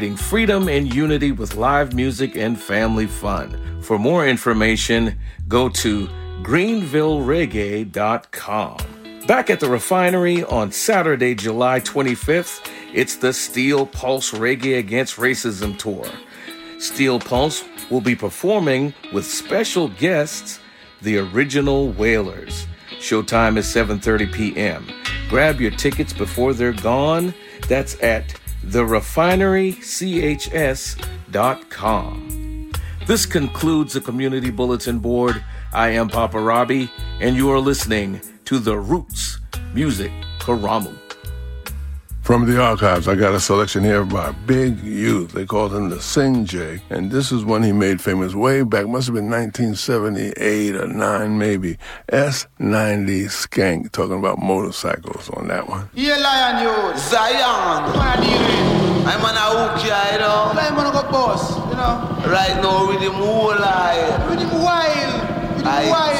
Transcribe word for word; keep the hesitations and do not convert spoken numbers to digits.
freedom and unity with live music and family fun. For more information, go to greenville reggae dot com. Back at the Refinery on Saturday, July twenty-fifth, it's the Steel Pulse Reggae Against Racism Tour. Steel Pulse will be performing with special guests, the Original Wailers. Showtime is seven thirty p.m. Grab your tickets before they're gone. That's at the refinery c h s dot com. This concludes the Community Bulletin Board. I am Papa Robbie, and you are listening to The Roots Music Karamu. From the archives, I got a selection here by Big Youth. They called him the Sing J. And this is one he made famous way back, must have been nineteen seventy-eight or nine maybe. S ninety Skank, talking about motorcycles on that one. Yeah, Lion, you. Zion. I'm on a hook, you know. I'm on a boss, you know. Right now, with him whole eye. With him wild. With him wild.